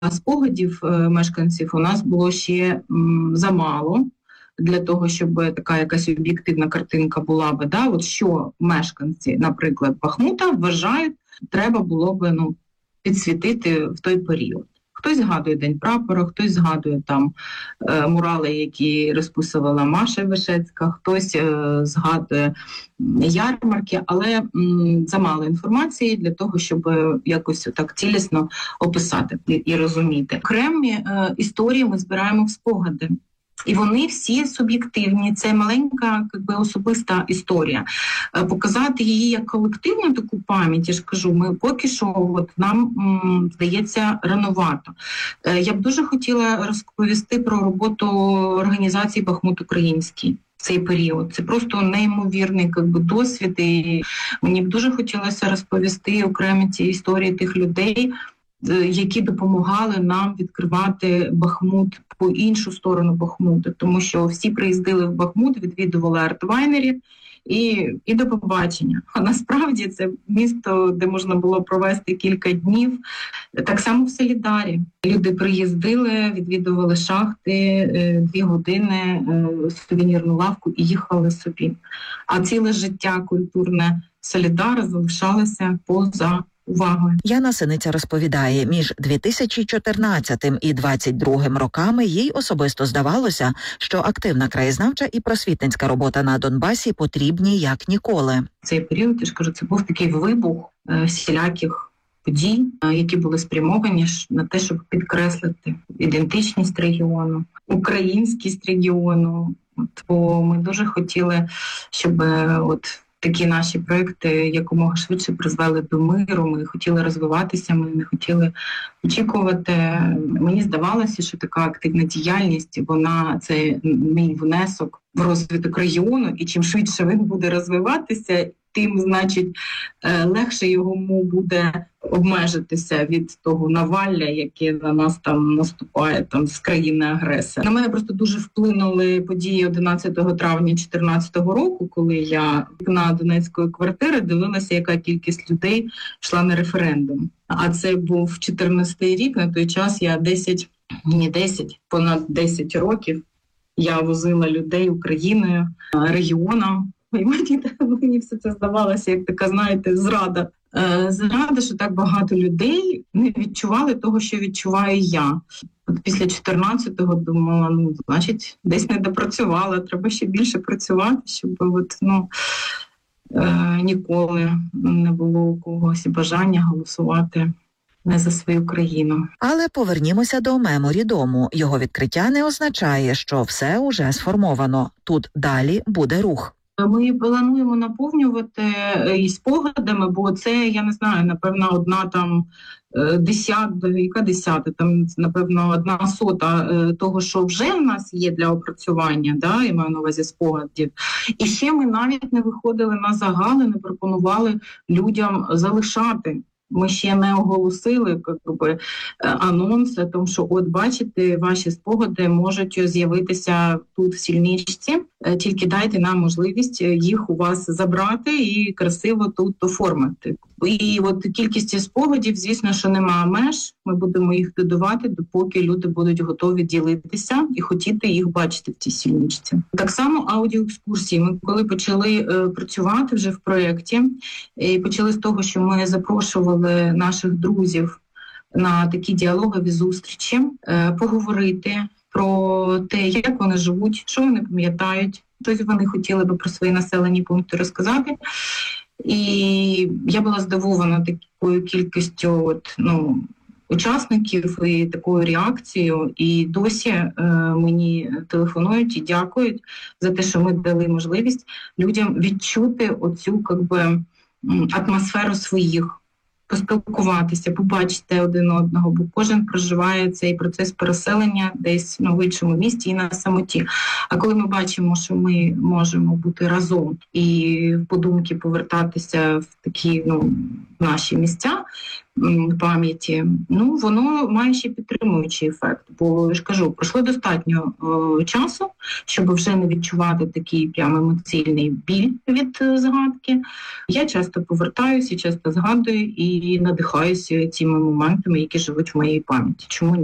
спогадів мешканців у нас було ще замало для того, щоб така якась об'єктивна картинка була би. Да? От що мешканці, наприклад, Бахмута вважають, треба було би підсвітити в той період. Хтось згадує День прапора, хтось згадує там мурали, які розписувала Маша Вишецька, хтось згадує ярмарки, але замало інформації для того, щоб якось так цілісно описати і розуміти. Окремі історії ми збираємо в спогади. І вони всі суб'єктивні. Це маленька, особиста історія. Показати її як колективну таку пам'ять, я ж кажу, ми поки що нам здається рановато. Я б дуже хотіла розповісти про роботу організації «Бахмут Український» в цей період. Це просто неймовірний досвід. І мені б дуже хотілося розповісти окремі ці історії тих людей, які допомагали нам відкривати Бахмут по іншу сторону Бахмута, тому що всі приїздили в Бахмут, відвідували арт-вайнерів і до побачення. А насправді це місто, де можна було провести кілька днів. Так само в Солідарі. Люди приїздили, відвідували шахти, 2 години, сувенірну лавку і їхали собі. А ціле життя культурне Солідара залишалося поза увагою. Яна Синиця розповідає, між 2014 і 2022 роками їй особисто здавалося, що активна краєзнавча і просвітницька робота на Донбасі потрібні як ніколи. Цей період, я ж кажу, це був такий вибух всіляких подій, які були спрямовані на те, щоб підкреслити ідентичність регіону, українськість регіону. Бо ми дуже хотіли, щоб такі наші проекти якомога швидше призвели до миру. Ми хотіли розвиватися, ми не хотіли очікувати. Мені здавалося, що така активна діяльність, це мій внесок в розвиток регіону, і чим швидше він буде розвиватися, тим, значить, легше йому буде обмежитися від того навалля, яке на нас там наступає з країни-агресора. На мене просто дуже вплинули події 11 травня 2014 року, коли я на Донецької квартири дивилася, яка кількість людей йшла на референдум. А це був 14-й рік, на той час я понад 10 років я возила людей Україною, регіоном. І мені все це здавалося, як така, знаєте, зрада. Зрада, що так багато людей не відчували того, що відчуваю я. Після 14-го думала, значить, десь не допрацювала, треба ще більше працювати, щоб ніколи не було у когось бажання голосувати не за свою країну. Але повернімося до Меморі-дому. Його відкриття не означає, що все уже сформовано. Тут далі буде рух. Ми плануємо наповнювати і спогадами, бо це, я не знаю, напевно, напевно, 1/100 того, що вже в нас є для опрацювання, я маю на увазі спогадів. І ще ми навіть не виходили на загали, не пропонували людям залишати. Ми ще не оголосили анонс, тому що, бачите, ваші спогади можуть з'явитися тут в Сільничці, тільки дайте нам можливість їх у вас забрати і красиво тут оформити. І кількість спогадів, звісно, що немає меж, ми будемо їх додавати, допоки люди будуть готові ділитися і хотіти їх бачити в цій Сільничці. Так само аудіоекскурсії. Ми коли почали працювати вже в проєкті, і почали з того, що ми запрошували наших друзів на такі діалогові зустрічі, поговорити про те, як вони живуть, що вони пам'ятають, щось вони хотіли би про свої населені пункти розказати. І я була здивована такою кількістю учасників і такою реакцією. І досі мені телефонують і дякують за те, що ми дали можливість людям відчути оцю атмосферу своїх, поспілкуватися, побачити один одного, бо кожен проживає цей процес переселення десь в іншому місті і на самоті. А коли ми бачимо, що ми можемо бути разом і в подумки повертатися в такі наші місця пам'яті, воно має ще підтримуючий ефект. бо я ж кажу, пройшло достатньо часу, щоб вже не відчувати такий прям емоційний біль від згадки. Я часто повертаюся, часто згадую і надихаюся цими моментами, які живуть в моїй пам'яті. Чому ні?